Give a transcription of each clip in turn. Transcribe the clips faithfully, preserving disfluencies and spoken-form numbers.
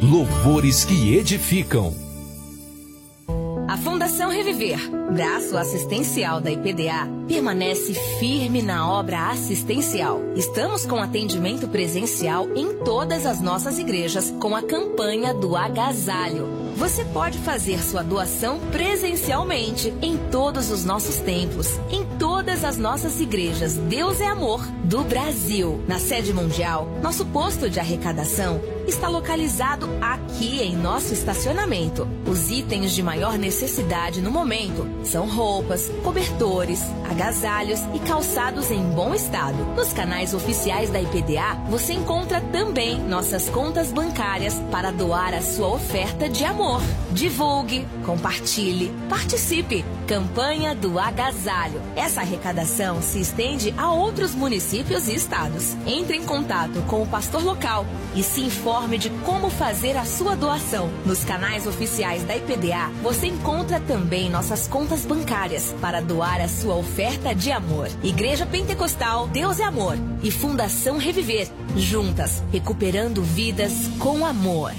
louvores que edificam. A Fundação Reviver, braço assistencial da I P D A, permanece firme na obra assistencial. Estamos com atendimento presencial em todas as nossas igrejas com a campanha do agasalho. Você pode fazer sua doação presencialmente em todos os nossos templos, em todas as nossas igrejas Deus é Amor do Brasil. Na sede mundial, nosso posto de arrecadação está localizado aqui em nosso estacionamento. Os itens de maior necessidade no momento são roupas, cobertores, agasalhos e calçados em bom estado. Nos canais oficiais da I P D A, você encontra também nossas contas bancárias para doar a sua oferta de amor. Divulgue, compartilhe, participe. Campanha do Agasalho. Essa arrecadação se estende a outros municípios e estados. Entre em contato com o pastor local e se informe de como fazer a sua doação. Nos canais oficiais da I P D A, você encontra também nossas contas bancárias para doar a sua oferta de amor. Igreja Pentecostal Deus é Amor e Fundação Reviver, juntas, recuperando vidas com amor.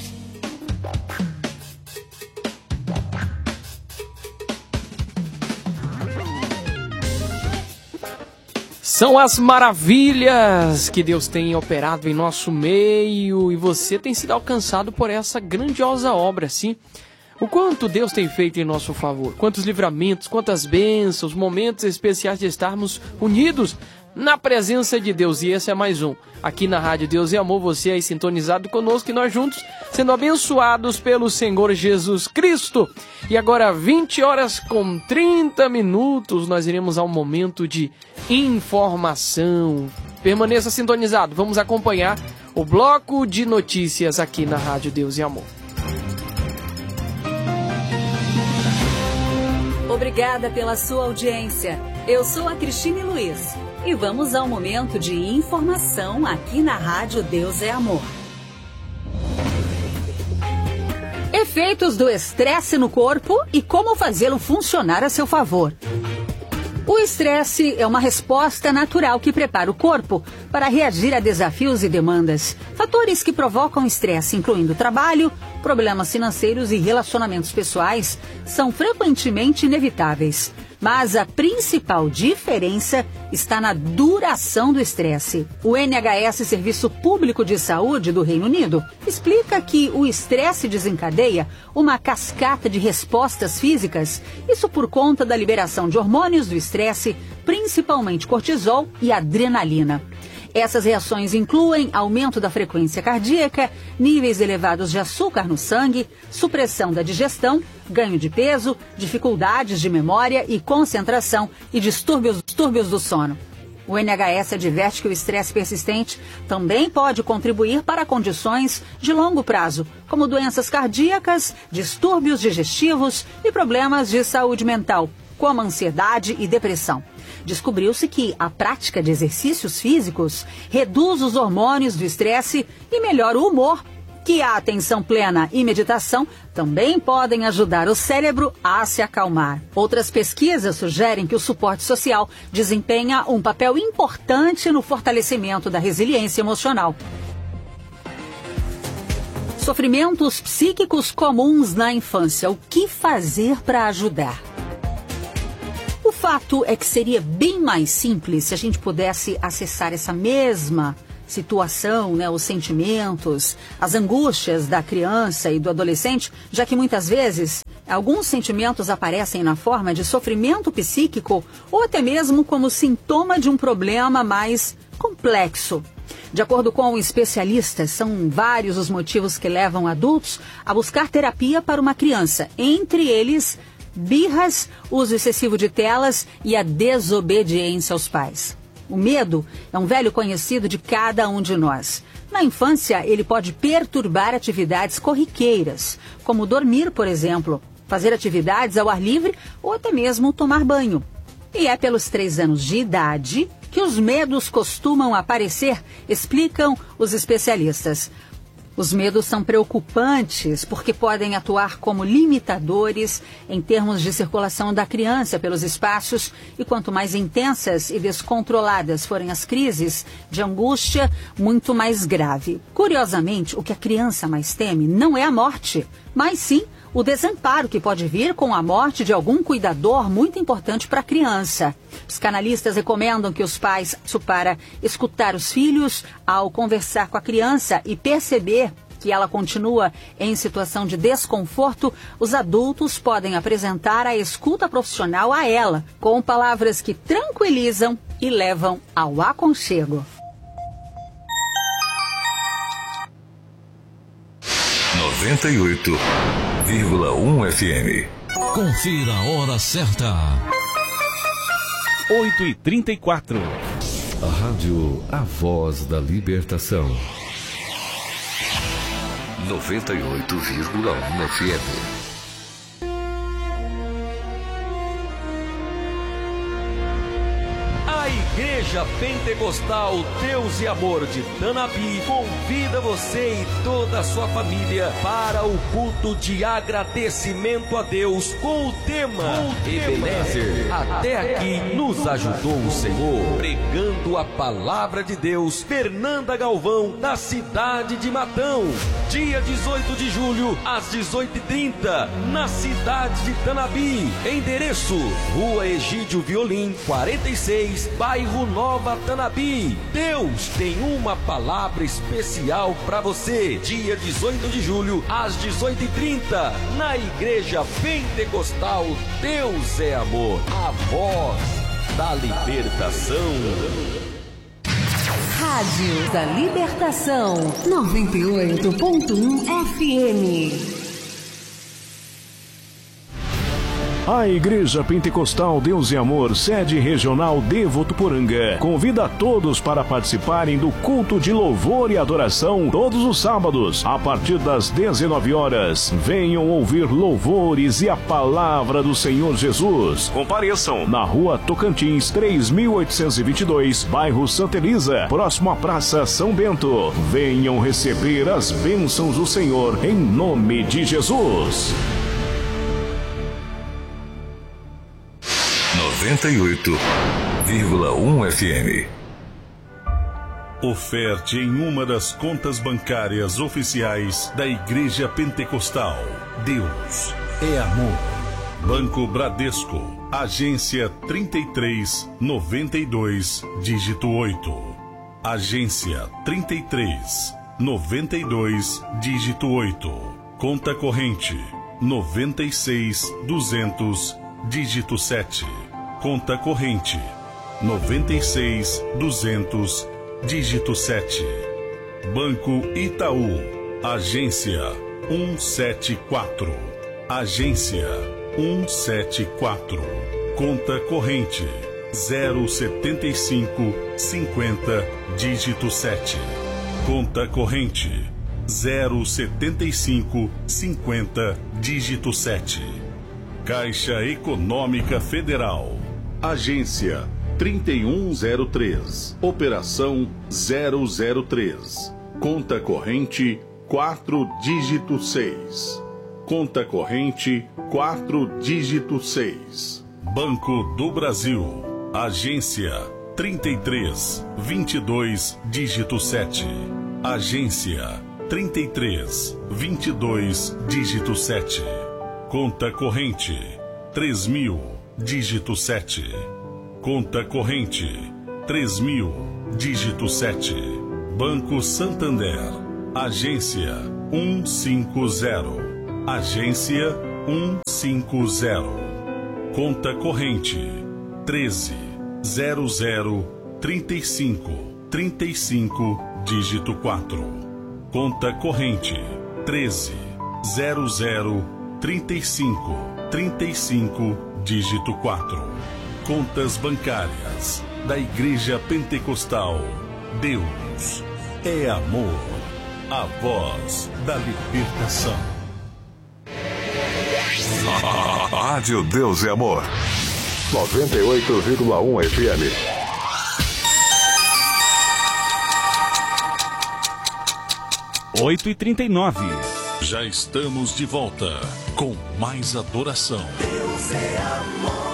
São as maravilhas que Deus tem operado em nosso meio e você tem sido alcançado por essa grandiosa obra, sim. O quanto Deus tem feito em nosso favor, quantos livramentos, quantas bênçãos, momentos especiais de estarmos unidos na presença de Deus. E esse é mais um. Aqui na Rádio Deus e Amor, você aí sintonizado conosco e nós juntos, sendo abençoados pelo Senhor Jesus Cristo. E agora, vinte horas com trinta minutos, nós iremos a um momento de informação. Permaneça sintonizado, vamos acompanhar o bloco de notícias aqui na Rádio Deus e Amor. Obrigada pela sua audiência. Eu sou a Cristine Luiz e vamos ao momento de informação aqui na Rádio Deus é Amor. Efeitos do estresse no corpo e como fazê-lo funcionar a seu favor. O estresse é uma resposta natural que prepara o corpo para reagir a desafios e demandas. Fatores que provocam estresse, incluindo trabalho, problemas financeiros e relacionamentos pessoais, são frequentemente inevitáveis. Mas a principal diferença está na duração do estresse. O N H S, Serviço Público de Saúde do Reino Unido, explica que o estresse desencadeia uma cascata de respostas físicas, isso por conta da liberação de hormônios do estresse, principalmente cortisol e adrenalina. Essas reações incluem aumento da frequência cardíaca, níveis elevados de açúcar no sangue, supressão da digestão, ganho de peso, dificuldades de memória e concentração e distúrbios, distúrbios do sono. O N H S adverte que o estresse persistente também pode contribuir para condições de longo prazo, como doenças cardíacas, distúrbios digestivos e problemas de saúde mental, como ansiedade e depressão. Descobriu-se que a prática de exercícios físicos reduz os hormônios do estresse e melhora o humor, que a atenção plena e meditação também podem ajudar o cérebro a se acalmar. Outras pesquisas sugerem que o suporte social desempenha um papel importante no fortalecimento da resiliência emocional. Sofrimentos psíquicos comuns na infância. O que fazer para ajudar? O fato é que seria bem mais simples se a gente pudesse acessar essa mesma situação, né, os sentimentos, as angústias da criança e do adolescente, já que muitas vezes alguns sentimentos aparecem na forma de sofrimento psíquico ou até mesmo como sintoma de um problema mais complexo. De acordo com especialistas, são vários os motivos que levam adultos a buscar terapia para uma criança, entre eles birras, uso excessivo de telas e a desobediência aos pais. O medo é um velho conhecido de cada um de nós. Na infância, ele pode perturbar atividades corriqueiras, como dormir, por exemplo, fazer atividades ao ar livre ou até mesmo tomar banho. E é pelos três anos de idade que os medos costumam aparecer, explicam os especialistas. Os medos são preocupantes porque podem atuar como limitadores em termos de circulação da criança pelos espaços e quanto mais intensas e descontroladas forem as crises de angústia, muito mais grave. Curiosamente, o que a criança mais teme não é a morte, mas sim o desamparo que pode vir com a morte de algum cuidador muito importante para a criança. Psicanalistas recomendam que os pais para escutar os filhos ao conversar com a criança e perceber que ela continua em situação de desconforto, os adultos podem apresentar a escuta profissional a ela, com palavras que tranquilizam e levam ao aconchego. noventa e oito vírgula um F M. Confira a hora certa. oito e trinta e quatro. A Rádio A Voz da Libertação. noventa e oito vírgula um F M. A Igreja Pentecostal Deus e Amor de Tanabi convida você e toda a sua família para o culto de agradecimento a Deus com o tema Ebenezer, até aqui nos ajudou o Senhor. Pregando a palavra de Deus, Fernanda Galvão, da cidade de Matão. Dia dezoito de julho, às dezoito e trinta, na cidade de Tanabi. Endereço: Rua Egídio Violim, quarenta e seis, bairro Nova Tanabi. Deus tem uma palavra especial para você. Dia dezoito de julho, às dezoito e trinta, na Igreja Pentecostal Deus é Amor, a voz da libertação. Rádio da Libertação, noventa e oito ponto um F M. A Igreja Pentecostal Deus e Amor, sede regional de Votuporanga, convida a todos para participarem do culto de louvor e adoração todos os sábados, a partir das dezenove horas. Venham ouvir louvores e a palavra do Senhor Jesus. Compareçam na Rua Tocantins, três mil oitocentos e vinte e dois, bairro Santa Elisa, próximo à Praça São Bento. Venham receber as bênçãos do Senhor em nome de Jesus. noventa e oito vírgula um F M. Oferte em uma das contas bancárias oficiais da Igreja Pentecostal. Deus é Amor. Banco Bradesco, agência trinta e três, noventa e dois, dígito oito. Agência trinta e três, noventa e dois, dígito oito. Conta corrente noventa e seis, duzentos, dígito sete. Conta corrente noventa e seis, duzentos, dígito sete. Banco Itaú, agência cento e setenta e quatro. Agência cento e setenta e quatro. Conta corrente zero setenta e cinco, cinquenta, dígito sete. Conta corrente zero setenta e cinco, cinquenta, dígito sete. Caixa Econômica Federal, agência trinta e um zero três, operação zero zero três, conta corrente quatro, dígito seis. Conta corrente quatro, dígito seis. Banco do Brasil, agência trinta e três, vinte e dois, dígito sete. Agência trinta e três, vinte e dois, dígito sete. Conta corrente três mil, dígito sete. Conta corrente três mil, dígito sete. Banco Santander, agência cento e cinquenta. Agência cento e cinquenta. Conta corrente treze, zero zero, trinta e cinco, trinta e cinco, dígito quatro. Conta corrente treze, zero zero, trinta e cinco, trinta e cinco, dígito quatro. Contas bancárias da Igreja Pentecostal Deus é Amor, a voz da libertação. Rádio Deus e Amor, noventa e oito vírgula um F M. oito e trinta e nove. Já estamos de volta com mais adoração. Deus é amor.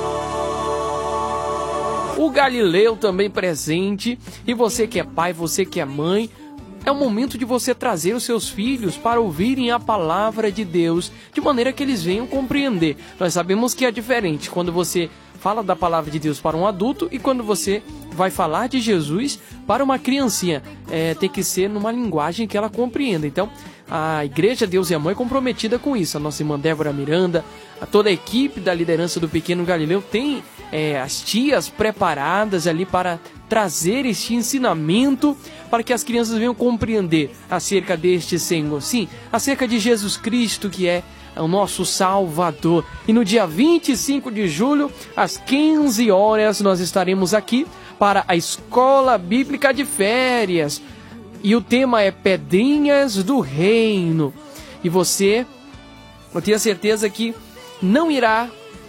O Galileu também presente. E você que é pai, você que é mãe, é o momento de você trazer os seus filhos para ouvirem a palavra de Deus, de maneira que eles venham compreender. Nós sabemos que é diferente quando você fala da palavra de Deus para um adulto e quando você vai falar de Jesus para uma criancinha. É, tem que ser numa linguagem que ela compreenda. Então, a Igreja Deus e a Mãe é comprometida com isso. A nossa irmã Débora Miranda, a toda a equipe da liderança do Pequeno Galileu tem é, as tias preparadas ali para trazer este ensinamento para que as crianças venham compreender acerca deste Senhor. Sim, acerca de Jesus Cristo, que é o nosso Salvador. E no dia vinte e cinco de julho, às quinze horas, nós estaremos aqui para a Escola Bíblica de Férias. E o tema é Pedrinhas do Reino. E você, eu tenho a certeza que não irá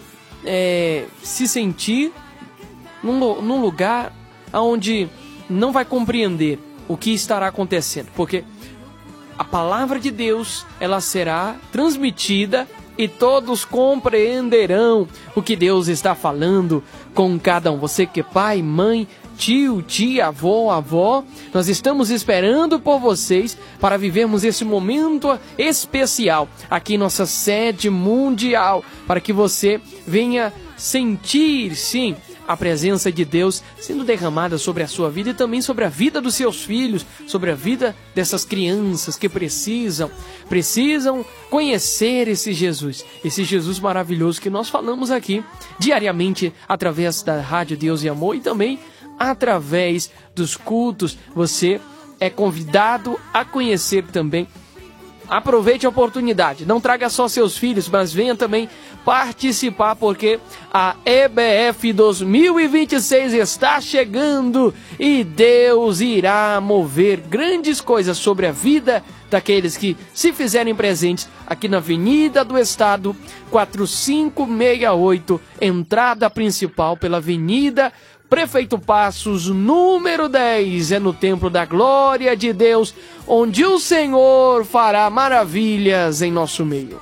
é, se sentir num, num lugar onde não vai compreender o que estará acontecendo. Porque a palavra de Deus, ela será transmitida e todos compreenderão o que Deus está falando com cada um. Você que é pai, mãe, tio, tia, avó, avó, nós estamos esperando por vocês para vivermos esse momento especial aqui em nossa sede mundial, para que você venha sentir, sim, a presença de Deus sendo derramada sobre a sua vida e também sobre a vida dos seus filhos, sobre a vida dessas crianças que precisam, precisam conhecer esse Jesus, esse Jesus maravilhoso que nós falamos aqui diariamente através da Rádio Deus e Amor e também através dos cultos. Você é convidado a conhecer também. Aproveite a oportunidade, não traga só seus filhos, mas venha também participar, porque a E B F dois mil e vinte e seis está chegando e Deus irá mover grandes coisas sobre a vida daqueles que se fizerem presentes aqui na Avenida do Estado, quatro cinco seis oito, entrada principal pela Avenida Prefeito Passos, número dez, é no Templo da Glória de Deus, onde o Senhor fará maravilhas em nosso meio.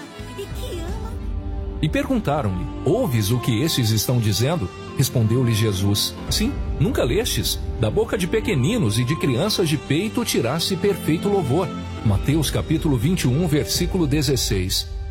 E perguntaram-lhe: ouves o que estes estão dizendo? Respondeu-lhe Jesus: sim, nunca lestes? Da boca de pequeninos e de crianças de peito tiraste perfeito louvor. Mateus capítulo vinte e um, versículo dezesseis.